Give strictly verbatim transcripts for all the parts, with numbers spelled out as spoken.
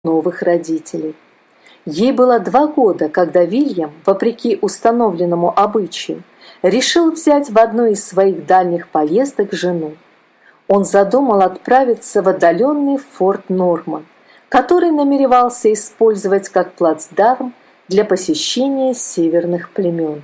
новых родителей. Ей было два года, когда Вильям, вопреки установленному обычаю, решил взять в одну из своих дальних поездок жену. Он задумал отправиться в отдаленный форт Норман, который намеревался использовать как плацдарм для посещения северных племен.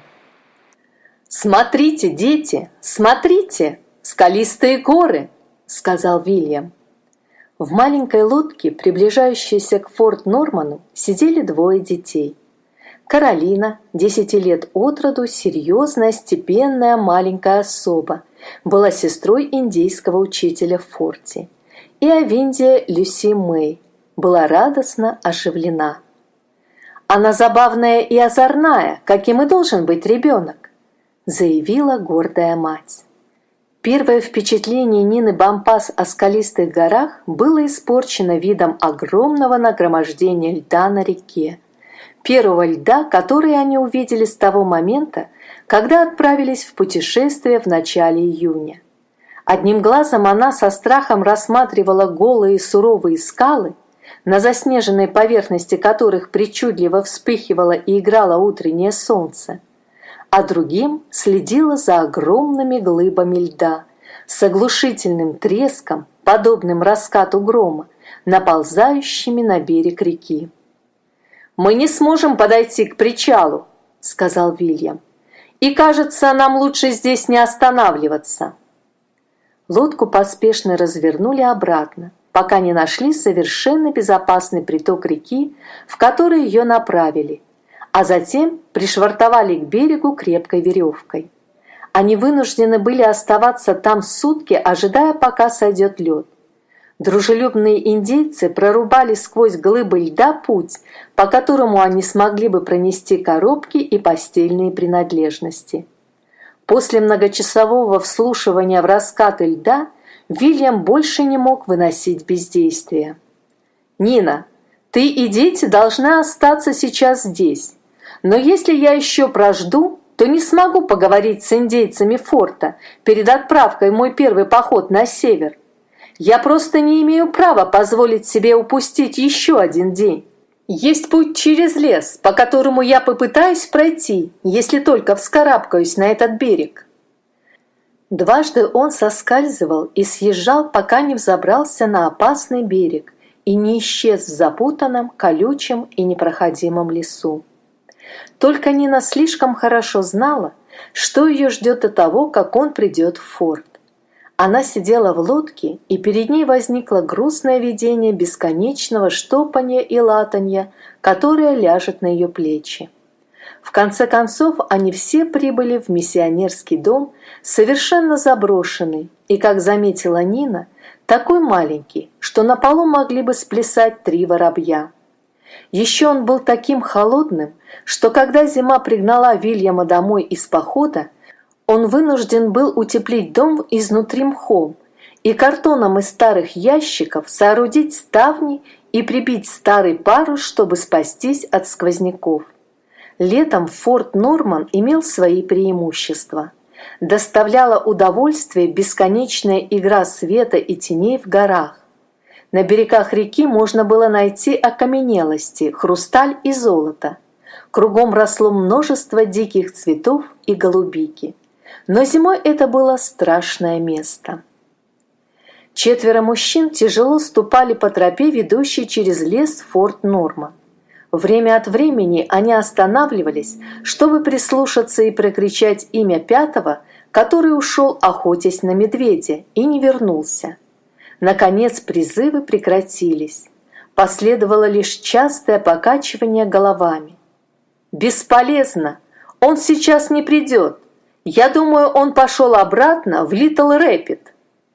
«Смотрите, дети, смотрите, скалистые горы!» — сказал Вильям. В маленькой лодке, приближающейся к форт Норману, сидели двое детей. Каролина, десяти лет от роду, серьезная, степенная маленькая особа, была сестрой индейского учителя в форте. И Авиндия Люси Мэй была радостно оживлена. «Она забавная и озорная, каким и должен быть ребенок», заявила гордая мать. Первое впечатление Нины Бампас о скалистых горах было испорчено видом огромного нагромождения льда на реке. Первого льда, который они увидели с того момента, когда отправились в путешествие в начале июня. Одним глазом она со страхом рассматривала голые суровые скалы, на заснеженной поверхности которых причудливо вспыхивало и играло утреннее солнце, а другим следила за огромными глыбами льда с оглушительным треском, подобным раскату грома, наползающими на берег реки. «Мы не сможем подойти к причалу», — сказал Вильям, «и, кажется, нам лучше здесь не останавливаться». Лодку поспешно развернули обратно, пока не нашли совершенно безопасный приток реки, в который ее направили, а затем пришвартовали к берегу крепкой веревкой. Они вынуждены были оставаться там сутки, ожидая, пока сойдет лед. Дружелюбные индейцы прорубали сквозь глыбы льда путь, по которому они смогли бы пронести коробки и постельные принадлежности. После многочасового вслушивания в раскаты льда Вильям больше не мог выносить бездействия. «Нина, ты и дети должны остаться сейчас здесь. Но если я еще прожду, то не смогу поговорить с индейцами форта перед отправкой в мой первый поход на север. Я просто не имею права позволить себе упустить еще один день. Есть путь через лес, по которому я попытаюсь пройти, если только вскарабкаюсь на этот берег». Дважды он соскальзывал и съезжал, пока не взобрался на опасный берег и не исчез в запутанном, колючем и непроходимом лесу. Только Нина слишком хорошо знала, что ее ждет до того, как он придет в форт. Она сидела в лодке, и перед ней возникло грустное видение бесконечного штопанья и латанья, которое ляжет на ее плечи. В конце концов, они все прибыли в миссионерский дом, совершенно заброшенный, и, как заметила Нина, такой маленький, что на полу могли бы сплясать три воробья. Еще он был таким холодным, что когда зима пригнала Вильяма домой из похода, он вынужден был утеплить дом изнутри мхом и картоном из старых ящиков соорудить ставни и прибить старый парус, чтобы спастись от сквозняков. Летом форт Норман имел свои преимущества. Доставляла удовольствие бесконечная игра света и теней в горах. На берегах реки можно было найти окаменелости, хрусталь и золото. Кругом росло множество диких цветов и голубики. Но зимой это было страшное место. Четверо мужчин тяжело ступали по тропе, ведущей через лес в форт Норман. Время от времени они останавливались, чтобы прислушаться и прокричать имя пятого, который ушел охотясь на медведя и не вернулся. Наконец призывы прекратились. Последовало лишь частое покачивание головами. «Бесполезно! Он сейчас не придет! Я думаю, он пошел обратно в Литл Рэпид».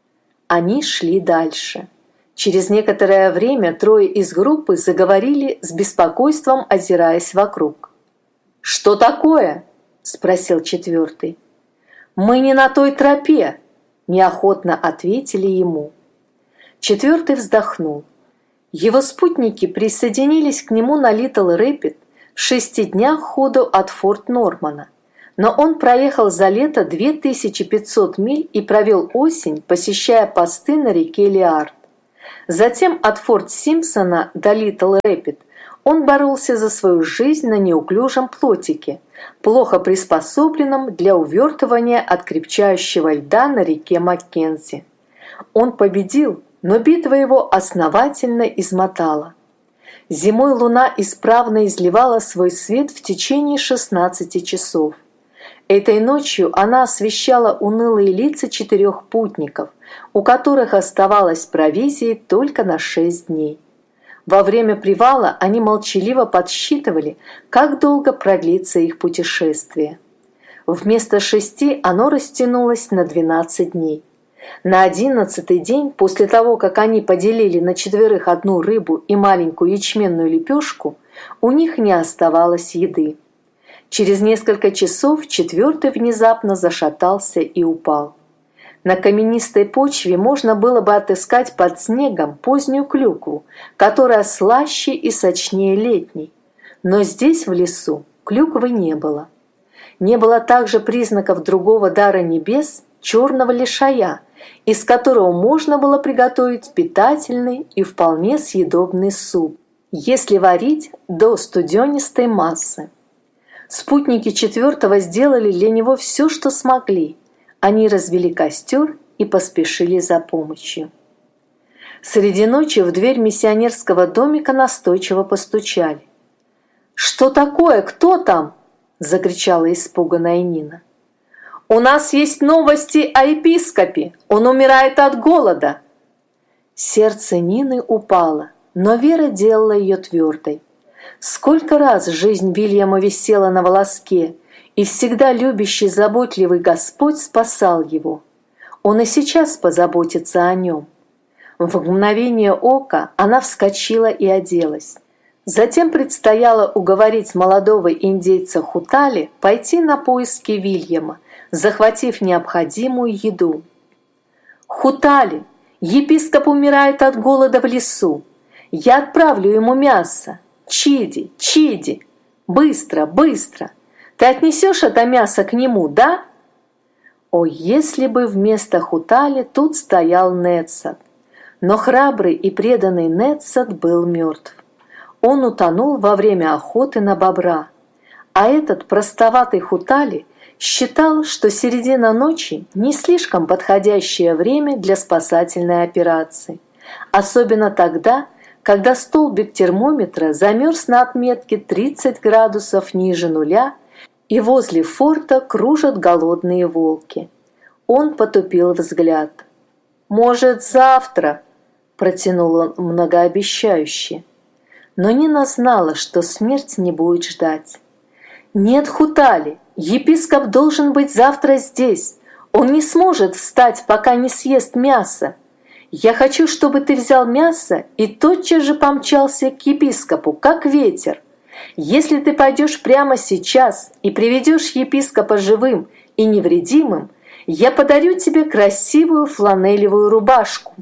Они шли дальше. Через некоторое время трое из группы заговорили с беспокойством, озираясь вокруг. «Что такое?» – спросил четвертый. «Мы не на той тропе», – неохотно ответили ему. Четвертый вздохнул. Его спутники присоединились к нему на Литл Рэпид в шести днях ходу от форт Нормана, но он проехал за лето две тысячи пятьсот миль и провел осень, посещая посты на реке Лиард. Затем от Форт Симпсона до Литл Рэпид он боролся за свою жизнь на неуклюжем плотике, плохо приспособленном для увертывания от крепчающего льда на реке Маккензи. Он победил, но битва его основательно измотала. Зимой луна исправно изливала свой свет в течение шестнадцати часов. Этой ночью она освещала унылые лица четырех путников, у которых оставалось провизии только на шесть дней. Во время привала они молчаливо подсчитывали, как долго продлится их путешествие. Вместо шести оно растянулось на двенадцать дней. На одиннадцатый день, после того, как они поделили на четверых одну рыбу и маленькую ячменную лепешку, у них не оставалось еды. Через несколько часов четвертый внезапно зашатался и упал. На каменистой почве можно было бы отыскать под снегом позднюю клюкву, которая слаще и сочнее летней. Но здесь, в лесу, клюквы не было. Не было также признаков другого дара небес, черного лишая, из которого можно было приготовить питательный и вполне съедобный суп, если варить до студенистой массы. Спутники четвертого сделали для него все, что смогли. Они развели костер и поспешили за помощью. Среди ночи в дверь миссионерского домика настойчиво постучали. «Что такое? Кто там?» – закричала испуганная Нина. «У нас есть новости о епископе! Он умирает от голода!» Сердце Нины упало, но вера делала ее твердой. Сколько раз жизнь Вильяма висела на волоске, и всегда любящий, заботливый Господь спасал его. Он и сейчас позаботится о нем. В мгновение ока она вскочила и оделась. Затем предстояло уговорить молодого индейца Хутали пойти на поиски Вильяма, захватив необходимую еду. «Хутали, епископ умирает от голода в лесу. Я отправлю ему мясо. Чиди, Чиди, быстро, быстро! Ты отнесешь это мясо к нему, да?» О, если бы вместо Хутали тут стоял Нетсат! Но храбрый и преданный Нетсат был мертв. Он утонул во время охоты на бобра. А этот простоватый Хутали считал, что середина ночи не слишком подходящее время для спасательной операции. Особенно тогда, когда столбик термометра замерз на отметке тридцать градусов ниже нуля, и возле форта кружат голодные волки. Он потупил взгляд. «Может, завтра?» – протянул он многообещающе. Но Нина знала, что смерть не будет ждать. «Нет, Хутали, епископ должен быть завтра здесь. Он не сможет встать, пока не съест мясо. Я хочу, чтобы ты взял мясо и тотчас же помчался к епископу, как ветер. Если ты пойдешь прямо сейчас и приведешь епископа живым и невредимым, я подарю тебе красивую фланелевую рубашку».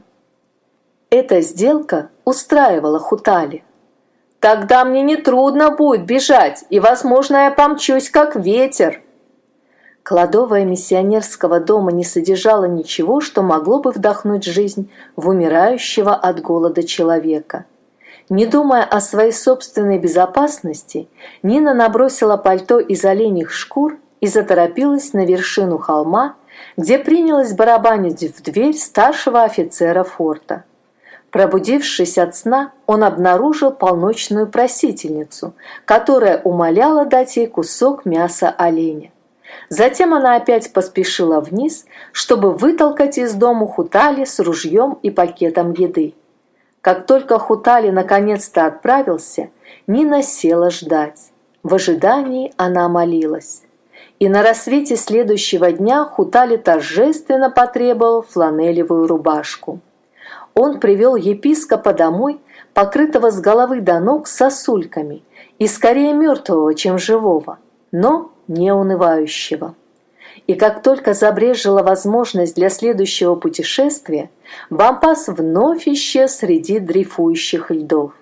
Эта сделка устраивала Хутали. «Тогда мне нетрудно будет бежать, и, возможно, я помчусь, как ветер». Кладовая миссионерского дома не содержала ничего, что могло бы вдохнуть жизнь в умирающего от голода человека. Не думая о своей собственной безопасности, Нина набросила пальто из оленьих шкур и заторопилась на вершину холма, где принялась барабанить в дверь старшего офицера форта. Пробудившись от сна, он обнаружил полночную просительницу, которая умоляла дать ей кусок мяса оленя. Затем она опять поспешила вниз, чтобы вытолкать из дому Хутали с ружьем и пакетом еды. Как только Хутали наконец-то отправился, Нина села ждать. В ожидании она молилась. И на рассвете следующего дня Хутали торжественно потребовал фланелевую рубашку. Он привел епископа домой, покрытого с головы до ног сосульками, и скорее мертвого, чем живого, но не унывающего. И как только забрежила возможность для следующего путешествия, Бампас вновь исчез среди дрейфующих льдов.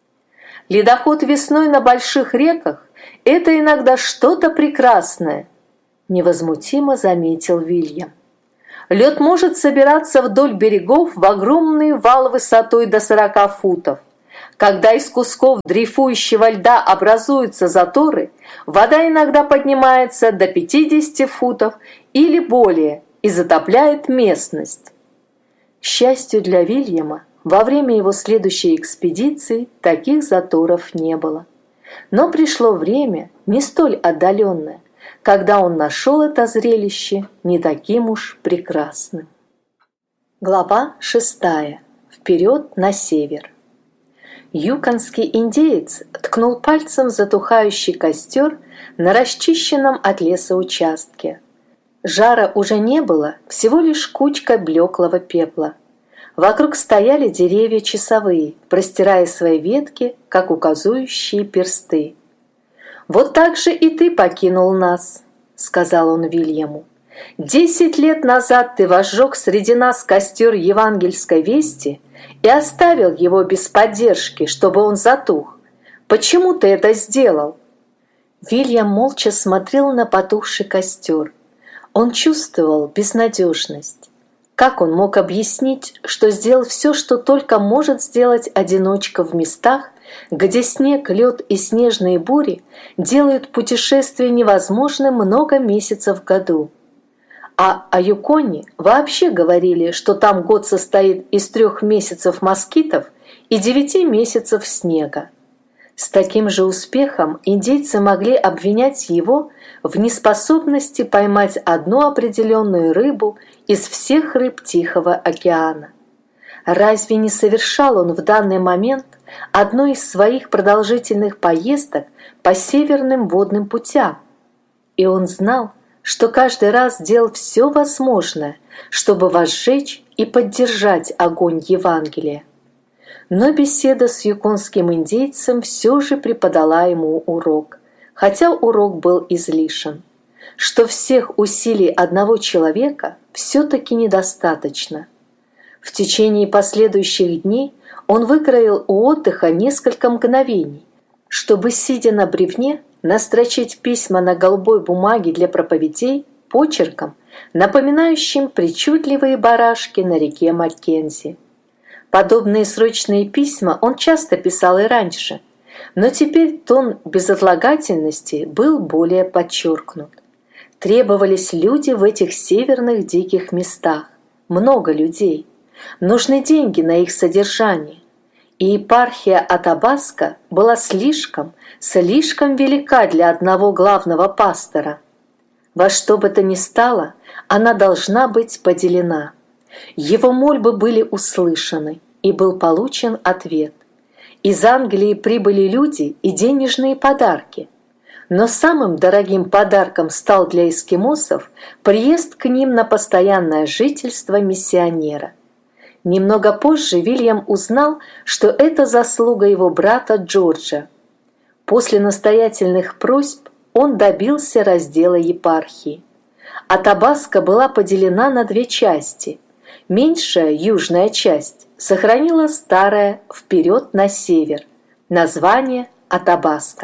«Ледоход весной на больших реках – это иногда что-то прекрасное», – невозмутимо заметил Вильям. Лед может собираться вдоль берегов в огромный вал высотой до сорока футов. Когда из кусков дрейфующего льда образуются заторы, вода иногда поднимается до пятидесяти футов или более и затопляет местность. К счастью для Вильяма, во время его следующей экспедиции таких заторов не было. Но пришло время, не столь отдаленное, когда он нашел это зрелище не таким уж прекрасным. Глава шестая. Вперед на север. Юконский индеец ткнул пальцем в затухающий костер на расчищенном от леса участке. Жара уже не было, всего лишь кучка блеклого пепла. Вокруг стояли деревья часовые, простирая свои ветки, как указующие персты. «Вот так же и ты покинул нас», — сказал он Вильяму. «Десять лет назад ты возжег среди нас костер евангельской вести и оставил его без поддержки, чтобы он затух. Почему ты это сделал?» Вильям молча смотрел на потухший костер. Он чувствовал безнадежность. Как он мог объяснить, что сделал все, что только может сделать одиночка в местах, где снег, лед и снежные бури делают путешествие невозможным много месяцев в году? А о Юконе вообще говорили, что там год состоит из трех месяцев москитов и девяти месяцев снега. С таким же успехом индейцы могли обвинять его в неспособности поймать одну определенную рыбу из всех рыб Тихого океана. Разве не совершал он в данный момент одной из своих продолжительных поездок по северным водным путям? И он знал, что каждый раз делал все возможное, чтобы возжечь и поддержать огонь Евангелия. Но беседа с юконским индейцем все же преподала ему урок, хотя урок был излишен, что всех усилий одного человека все-таки недостаточно. В течение последующих дней он выкроил у отдыха несколько мгновений, чтобы, сидя на бревне, настрочить письма на голубой бумаге для проповедей почерком, напоминающим причудливые барашки на реке Маккензи. Подобные срочные письма он часто писал и раньше, но теперь тон безотлагательности был более подчеркнут. Требовались люди в этих северных диких местах, много людей. Нужны деньги на их содержание. И епархия Атабаско была слишком, слишком велика для одного главного пастора. Во что бы то ни стало, она должна быть поделена. Его мольбы были услышаны, и был получен ответ. Из Англии прибыли люди и денежные подарки. Но самым дорогим подарком стал для эскимосов приезд к ним на постоянное жительство миссионера. Немного позже Вильям узнал, что это заслуга его брата Джорджа. После настоятельных просьб он добился раздела епархии. Атабаско была поделена на две части. Меньшая, южная часть, сохранила старое «Вперед на север» название Атабаско.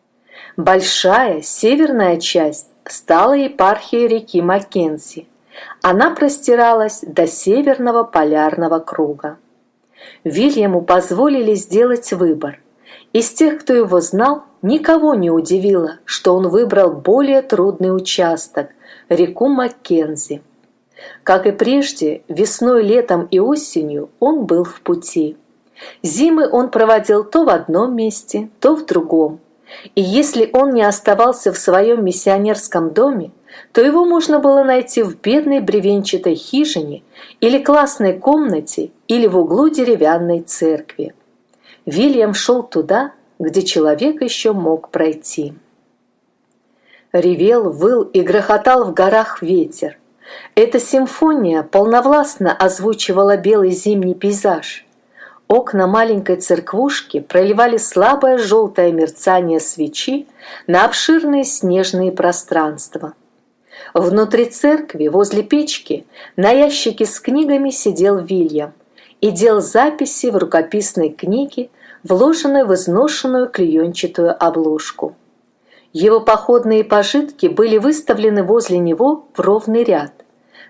Большая, северная часть стала епархией реки Маккензи. Она простиралась до Северного полярного круга. Вильяму позволили сделать выбор. Из тех, кто его знал, никого не удивило, что он выбрал более трудный участок – реку Маккензи. Как и прежде, весной, летом и осенью он был в пути. Зимы он проводил то в одном месте, то в другом. И если он не оставался в своем миссионерском доме, то его можно было найти в бедной бревенчатой хижине или классной комнате или в углу деревянной церкви. Вильям шел туда, где человек еще мог пройти. Ревел, выл и грохотал в горах ветер. Эта симфония полновластно озвучивала белый зимний пейзаж. Окна маленькой церквушки проливали слабое желтое мерцание свечи на обширные снежные пространства. Внутри церкви, возле печки, на ящике с книгами сидел Вильям и делал записи в рукописной книге, вложенной в изношенную клеенчатую обложку. Его походные пожитки были выставлены возле него в ровный ряд.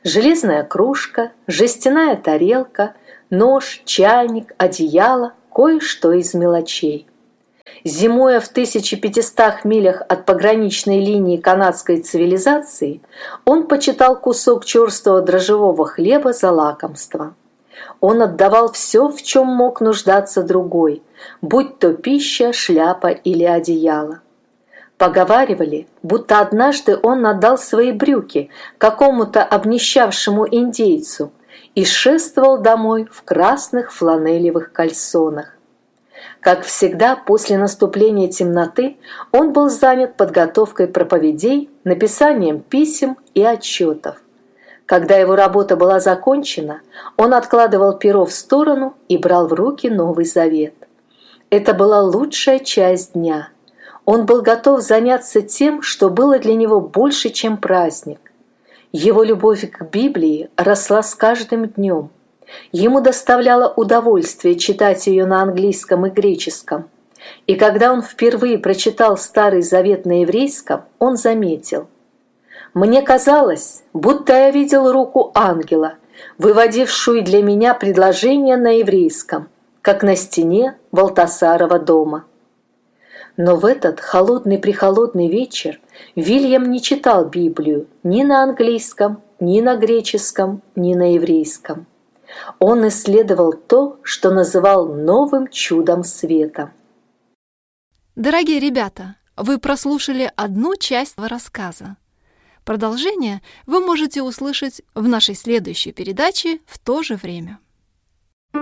Железная кружка, жестяная тарелка, нож, чайник, одеяло, кое-что из мелочей. Зимуя в тысяча пятистах милях от пограничной линии канадской цивилизации, он почитал кусок черствого дрожжевого хлеба за лакомство. Он отдавал все, в чем мог нуждаться другой, будь то пища, шляпа или одеяло. Поговаривали, будто однажды он отдал свои брюки какому-то обнищавшему индейцу и шествовал домой в красных фланелевых кальсонах. Как всегда, после наступления темноты он был занят подготовкой проповедей, написанием писем и отчетов. Когда его работа была закончена, он откладывал перо в сторону и брал в руки Новый Завет. Это была лучшая часть дня. Он был готов заняться тем, что было для него больше, чем праздник. Его любовь к Библии росла с каждым днем. Ему доставляло удовольствие читать ее на английском и греческом. И когда он впервые прочитал Старый Завет на еврейском, он заметил: «Мне казалось, будто я видел руку ангела, выводившую для меня предложение на еврейском, как на стене Валтасарова дома». Но в этот холодный-прехолодный вечер Вильям не читал Библию ни на английском, ни на греческом, ни на еврейском. Он исследовал то, что называл новым чудом света. Дорогие ребята, вы прослушали одну часть рассказа. Продолжение вы можете услышать в нашей следующей передаче в то же время.